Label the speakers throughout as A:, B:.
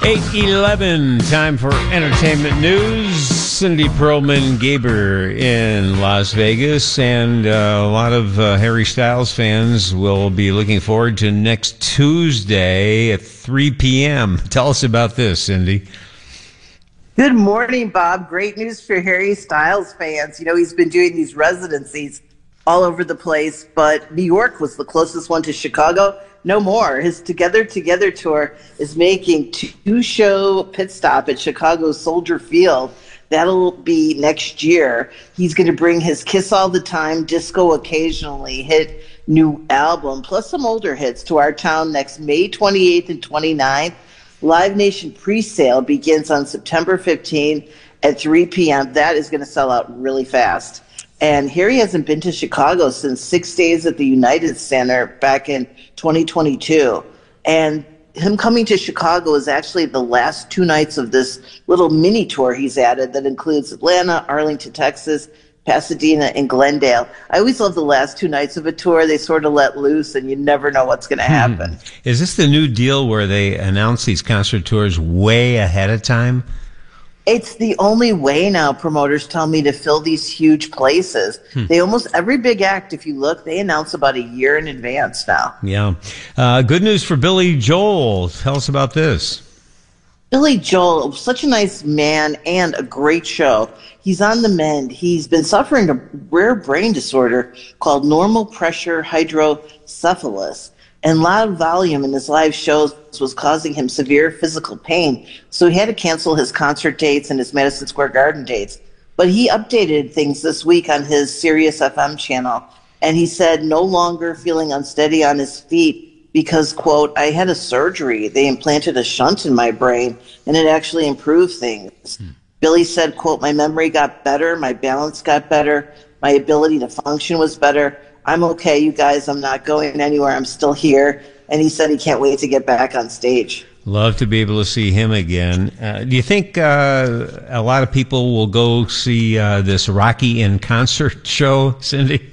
A: 8:11, time for entertainment news. Cindy Perlman-Gaber in Las Vegas, and a lot of Harry Styles fans will be looking forward to next Tuesday at 3 p.m. Tell us about this, Cindy.
B: Good morning, Bob. Great news for Harry Styles fans. You know, he's been doing these residencies all over the place, but New York was the closest one to Chicago. No more. His Together tour is making two-show pit stop at Chicago's Soldier Field. That'll be next year. He's going to bring his Kiss All the Time, Disco Occasionally hit new album, plus some older hits to our town next May 28th and 29th. Live Nation pre-sale begins on September 15th at 3 p.m. That is going to sell out really fast. And Harry hasn't been to Chicago since 6 days at the United Center back in 2022. And him coming to Chicago is actually the last 2 nights of this little mini tour he's added that includes Atlanta, Arlington, Texas, Pasadena, and Glendale. I always love the last 2 nights of a tour. They sort of let loose, and you never know what's going to happen.
A: Is this the new deal where they announce these concert tours way ahead of time?
B: It's the only way now, promoters tell me, to fill these huge places. They almost, every big act, if you look, they announce about a year in advance now.
A: Yeah. Good news for Billy Joel. Tell us about this.
B: Billy Joel, such a nice man and a great show. He's on the mend. He's been suffering a rare brain disorder called normal pressure hydrocephalus. And loud volume in his live shows was causing him severe physical pain. So he had to cancel his concert dates and his Madison Square Garden dates. But he updated things this week on his Sirius FM channel. And he said no longer feeling unsteady on his feet because, quote, I had a surgery. They implanted a shunt in my brain, and it actually improved things. Billy said, quote, my memory got better, my balance got better, my ability to function was better. I'm okay, you guys. I'm not going anywhere. I'm still here. And he said he can't wait to get back on stage.
A: Love to be able to see him again. Do you think a lot of people will go see this Rocky in concert show, Cindy?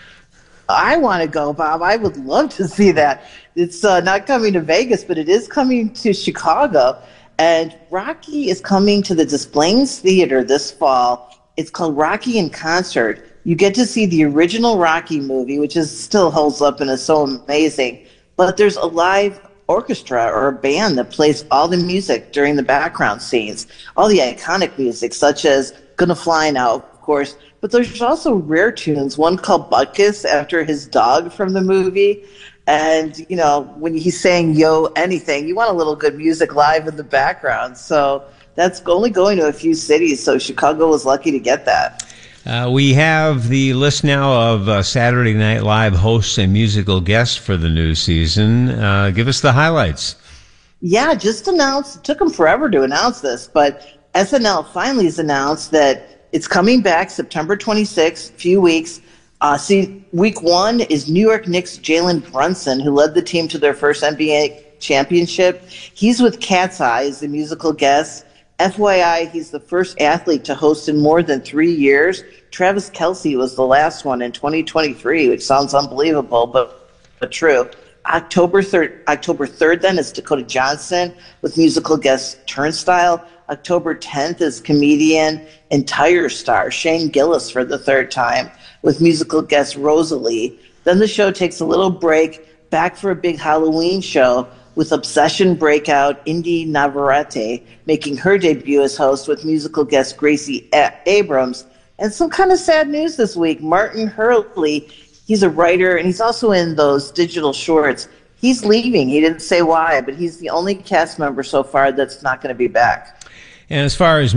B: I want to go, Bob. I would love to see that. It's not coming to Vegas, but it is coming to Chicago. And Rocky is coming to the Des Plaines Theater this fall. It's called Rocky in Concert. You get to see the original Rocky movie, which still holds up and is so amazing. But there's a live orchestra or a band that plays all the music during the background scenes, all the iconic music, such as Gonna Fly Now, of course. But there's also rare tunes, one called Butkus, after his dog from the movie. And, you know, when he's saying yo anything, you want a little good music live in the background. So that's only going to a few cities, so Chicago was lucky to get that.
A: We have the list now of Saturday Night Live hosts and musical guests for the new season. Give us the highlights.
B: Yeah, just announced. It took them forever to announce this, but SNL finally has announced that it's coming back September 26th, a few weeks. Week 1 is New York Knicks' Jalen Brunson, who led the team to their first NBA championship. He's with Cat's Eye as the musical guest. FYI, he's the first athlete to host in more than 3 years. Travis Kelce was the last one in 2023, which sounds unbelievable, but true. October 3rd then is Dakota Johnson with musical guest Turnstile. October 10th is comedian and tire star Shane Gillis for the 3rd time with musical guest Rosalie. Then the show takes a little break, back for a big Halloween show with Obsession breakout Indy Navarrete making her debut as host with musical guest Gracie Abrams. And some kind of sad news this week. Martin Hurley, he's a writer, and he's also in those digital shorts. He's leaving. He didn't say why, but he's the only cast member so far that's not going to be back.
A: And as far as